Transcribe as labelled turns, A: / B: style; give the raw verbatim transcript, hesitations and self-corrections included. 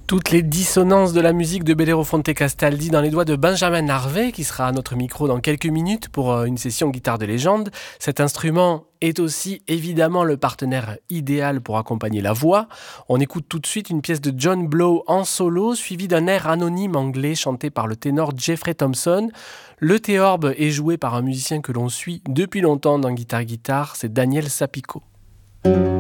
A: Toutes les dissonances de la musique de Bellero-Fonte Castaldi dans les doigts de Benjamin Harvey, qui sera à notre micro dans quelques minutes pour euh, une session guitare de légende. Cet instrument est aussi évidemment le partenaire idéal pour accompagner la voix. On écoute tout de suite une pièce de John Blow en solo, suivie d'un air anonyme anglais chanté par le ténor Jeffrey Thompson. Le théorbe est joué par un musicien que l'on suit depuis longtemps dans Guitare Guitare, c'est Daniel Sapico.